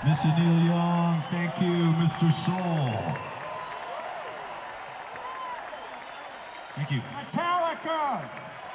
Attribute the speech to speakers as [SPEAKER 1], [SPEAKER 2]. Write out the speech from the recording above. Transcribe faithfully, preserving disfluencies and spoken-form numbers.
[SPEAKER 1] Mister Neil Young, thank you. Mister Soul. Thank you.
[SPEAKER 2] Metallica.